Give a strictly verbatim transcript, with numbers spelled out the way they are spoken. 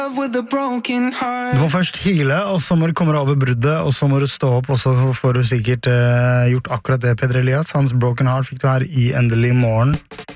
Du må først heale, og så må du komme over bruddet, og så må du stå opp, og så får du sikkert uh, gjort akkurat det, Peder Elias. Hans Broken Heart fikk du her i Endelig Morgen.